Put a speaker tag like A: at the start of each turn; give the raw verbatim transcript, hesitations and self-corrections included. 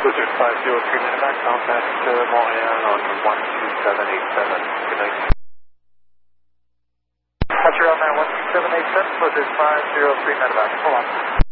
A: Blizzard five zero three Medevac, contact uh, Montreal on one two seven eight seven. Good night. Montreal nine one two seven eight seven, Blizzard five zero three Medevac. Hold on.